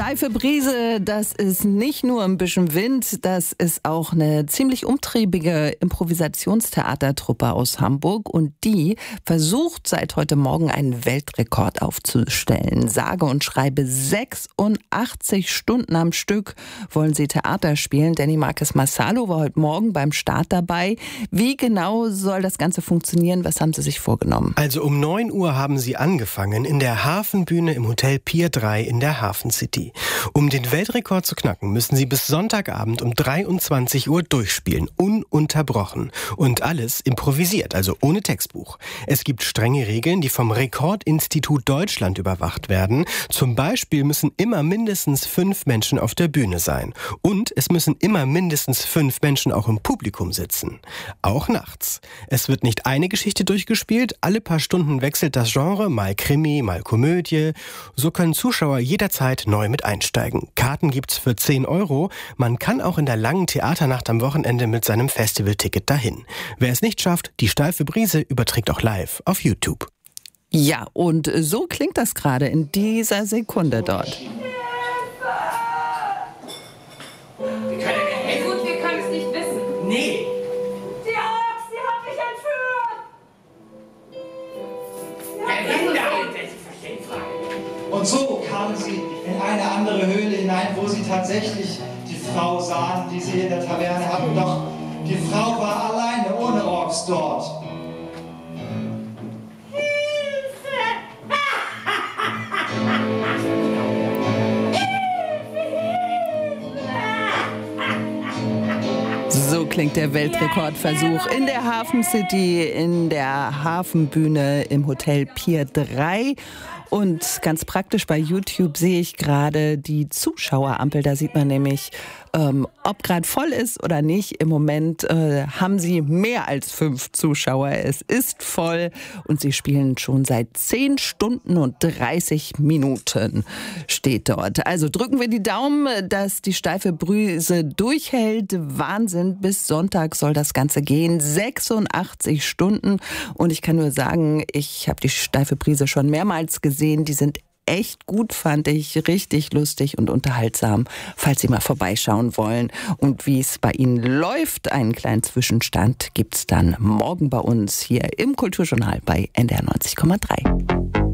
Steife Brise, das ist nicht nur ein bisschen Wind, das ist auch eine ziemlich umtriebige Improvisationstheatertruppe aus Hamburg und die versucht seit heute Morgen einen Weltrekord aufzustellen. Sage und schreibe 86 Stunden am Stück wollen sie Theater spielen. Danny Marquez Massalo war heute Morgen beim Start dabei. Wie genau soll das Ganze funktionieren? Was haben sie sich vorgenommen? Also um 9 Uhr haben sie angefangen in der Hafenbühne im Hotel Pier 3 in der Hafen City. Um den Weltrekord zu knacken, müssen sie bis Sonntagabend um 23 Uhr durchspielen, ununterbrochen. Und alles improvisiert, also ohne Textbuch. Es gibt strenge Regeln, die vom Rekordinstitut Deutschland überwacht werden. Zum Beispiel müssen immer mindestens 5 Menschen auf der Bühne sein. Und es müssen immer mindestens 5 Menschen auch im Publikum sitzen. Auch nachts. Es wird nicht eine Geschichte durchgespielt, alle paar Stunden wechselt das Genre, mal Krimi, mal Komödie. So können Zuschauer jederzeit neu mit einsteigen. Karten gibt's für 10 €. Man kann auch in der langen Theaternacht am Wochenende mit seinem Festivalticket dahin. Wer es nicht schafft, die Steife Brise überträgt auch live auf YouTube. Ja, und so klingt das gerade in dieser Sekunde dort. Hey, gut, wir können es nicht wissen. Nee. Die Ochs, die hat mich entführt. Und so kamen sie in eine andere Höhle hinein, wo sie tatsächlich die Frau sahen, die sie in der Taverne hatten. Doch die Frau war alleine, ohne Orks dort. So klingt der Weltrekordversuch in der Hafen City, in der Hafenbühne im Hotel Pier 3. Und ganz praktisch bei YouTube sehe ich gerade die Zuschauerampel. Da sieht man nämlich, ob gerade voll ist oder nicht. Im Moment haben sie mehr als 5 Zuschauer. Es ist voll und sie spielen schon seit 10 Stunden und 30 Minuten, steht dort. Also drücken wir die Daumen, dass die Steife Brise durchhält. Wahnsinn, bis Sonntag soll das Ganze gehen. 86 Stunden. Und ich kann nur sagen, ich habe die Steife Brise schon mehrmals gesehen. Die sind echt gut, fand ich, richtig lustig und unterhaltsam, falls Sie mal vorbeischauen wollen. Und wie es bei Ihnen läuft, einen kleinen Zwischenstand gibt's dann morgen bei uns hier im Kulturjournal bei NDR 90,3.